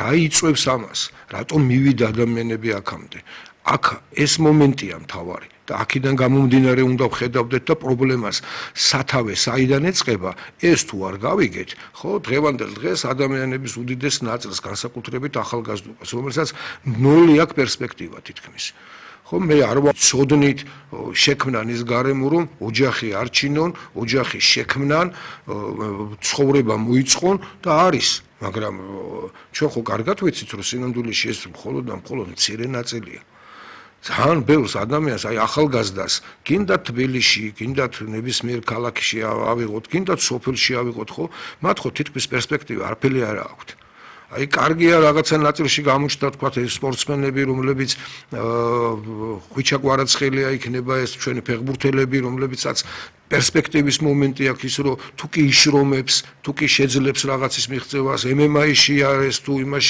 იწვევს ამას, რატომ მივიდა ადამიანები აქამდე. აქ ეს მომენტია მთავარი და აქედან გამომდინარე უნდა ვხედავდეთ და პრობლემას სათავე საიდან ეწყება, ეს თუ არ გავიგეთ, ხო, დღევანდელ დღეს ადამიანების უდიდეს ნაწილს განსაკუთრებით ახალგაზრდობას, რომელსაც ნული აქვს პერსპექტივა თითქმის. ხო, მე არ ვცოდნით შექმნან ის გარემო, რომ ოჯახი არჩინონ, ოჯახი შექმნან, ცხოვრება მოიწყონ და არის, მაგრამ ჩვენ ხო კარგად ვიცით, რომ სინამდვილეში ეს მხოლოდ და მხოლოდ მცირე ნაწილია. ძალიან ბევრს ადამიანს, აი ახალგაზრდას, გინდათ თბილისში, გინდათ ნებისმიერ ქალაქში ავიღოთ, გინდათ სოფელში ავიღოთ, ხო, მათ ხო თითქმის პერსპექტივა არაფერი არ აქვთ. აი კარგია რაღაცა ნაწილში გამოჩნდა თქვა ეს სპორტსმენები, რომლებიც ხვიჩაგვარაცხელია იქნება ეს ჩვენი ფეხბურთელები, რომლებიცაც პერსპექტივის მომენტი აქვს ის, რომ თუ კი იშრომებს, თუ კი შეძლებს რაღაცის მიღწევას, MMA-ში არის თუ იმაში